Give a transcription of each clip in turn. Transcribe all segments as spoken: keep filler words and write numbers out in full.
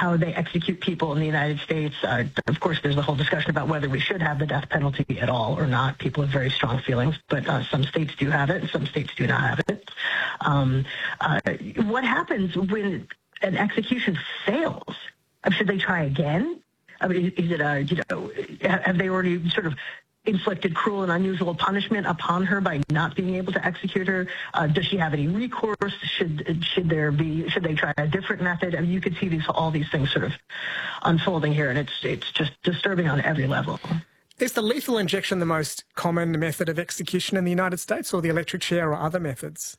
how they execute people in the United States. Uh, of course, there's the whole discussion about whether we should have the death penalty at all or not. People have very strong feelings, but uh, some states do have it and some states do not have it. Um, uh, what happens when an execution fails? I mean, should they try again? I mean, is it a, you know, have they already sort of inflicted cruel and unusual punishment upon her by not being able to execute her? Uh, does she have any recourse? Should should there be? Should they try a different method? I mean, you could see these all these things sort of unfolding here, and it's it's just disturbing on every level. Is the lethal injection the most common method of execution in the United States, or the electric chair, or other methods?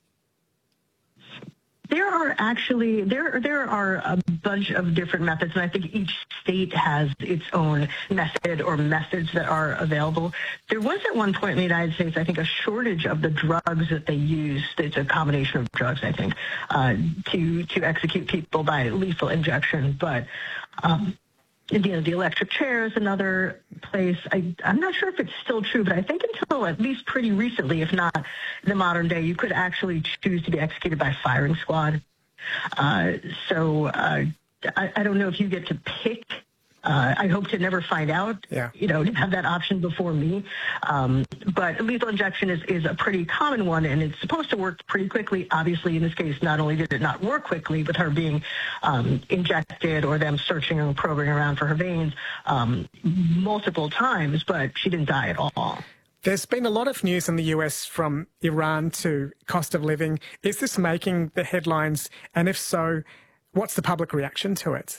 There are actually, there there are a bunch of different methods, and I think each state has its own method or methods that are available. There was at one point in the United States, I think, a shortage of the drugs that they use. It's a combination of drugs, I think, uh, to, to execute people by lethal injection. But um, you know, the electric chair is another place. I, I'm not sure if it's still true, but I think until at least pretty recently, if not the modern day, you could actually choose to be executed by firing squad. Uh, so uh, I, I don't know if you get to pick. Uh, I hope to never find out, yeah. you know, to have that option before me. Um, but lethal injection is, is a pretty common one, and it's supposed to work pretty quickly. Obviously, in this case, not only did it not work quickly, with her being um, injected or them searching and probing around for her veins um, multiple times, but she didn't die at all. There's been a lot of news in the U S from Iran to cost of living. Is this making the headlines? And if so, what's the public reaction to it?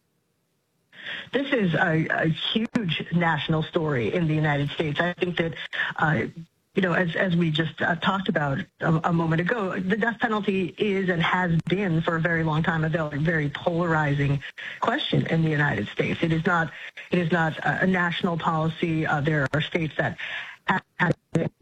This is a, a huge national story in the United States. I think that, uh, you know, as, as we just uh, talked about a, a moment ago, the death penalty is and has been for a very long time a very, very polarizing question in the United States. It is not, it is not a, a national policy. Uh, there are states that have, have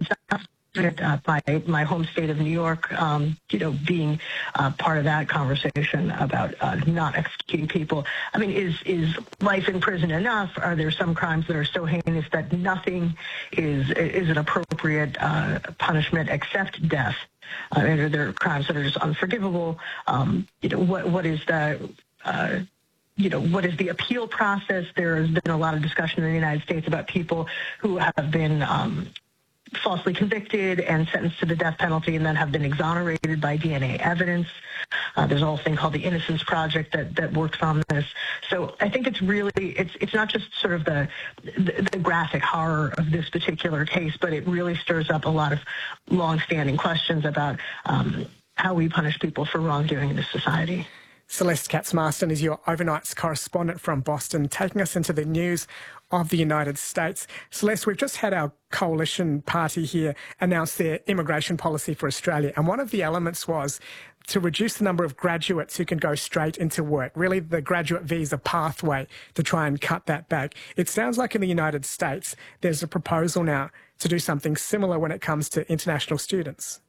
Uh, my my home state of New York, um, you know, being uh, part of that conversation about uh, not executing people. I mean, is is life in prison enough? Are there some crimes that are so heinous that nothing is is an appropriate uh, punishment except death? Uh, and are there crimes that are just unforgivable? Um, you know, what what is the uh, you know, what is the appeal process? There has been a lot of discussion in the United States about people who have been um, falsely convicted and sentenced to the death penalty and then have been exonerated by D N A evidence. Uh, there's a whole thing called the Innocence Project that, that works on this. So I think it's really, it's it's not just sort of the, the, the graphic horror of this particular case, but it really stirs up a lot of longstanding questions about um, how we punish people for wrongdoing in this society. Celeste Katz-Marston is your overnights correspondent from Boston, taking us into the news of the United States. Celeste, we've just had our coalition party here announce their immigration policy for Australia, and one of the elements was to reduce the number of graduates who can go straight into work, really the graduate visa pathway, to try and cut that back. It sounds like in the United States there's a proposal now to do something similar when it comes to international students.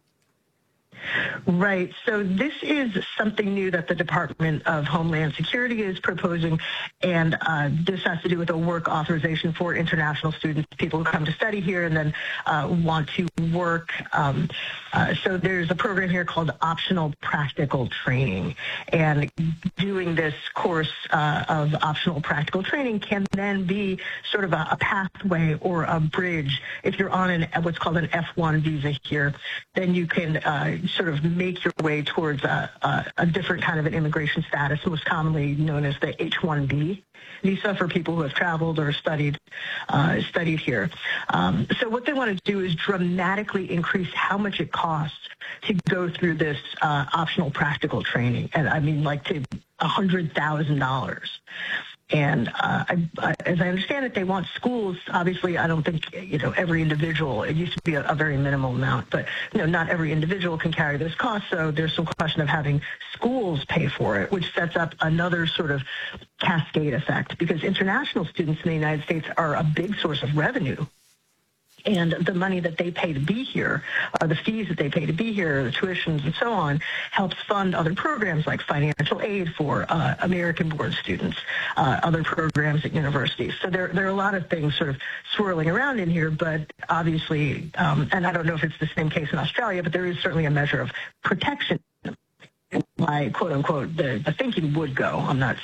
Right. So this is something new that the Department of Homeland Security is proposing, and uh, this has to do with a work authorization for international students, people who come to study here and then uh, want to work. Um, uh, so there's a program here called Optional Practical Training, and doing this course uh, of optional practical training can then be sort of a, a pathway or a bridge. If you're on an, what's called an F one visa here, then you can uh, sort of make your way towards a, a, a different kind of an immigration status, most commonly known as the H one B visa for people who have traveled or studied uh, studied here. Um, so what they want to do is dramatically increase how much it costs to go through this uh, optional practical training, and I mean like to one hundred thousand dollars. And uh, I, I, as I understand it, they want schools. Obviously, I don't think, you know, every individual, it used to be a, a very minimal amount, but, you know, not every individual can carry those costs. So there's some question of having schools pay for it, which sets up another sort of cascade effect, because international students in the United States are a big source of revenue. And the money that they pay to be here, uh, the fees that they pay to be here, the tuitions and so on, helps fund other programs like financial aid for uh, American-born students, uh, other programs at universities. So there, there are a lot of things sort of swirling around in here, but obviously, um, and I don't know if it's the same case in Australia, but there is certainly a measure of protection. Why, quote unquote, the, the thinking would go. I'm not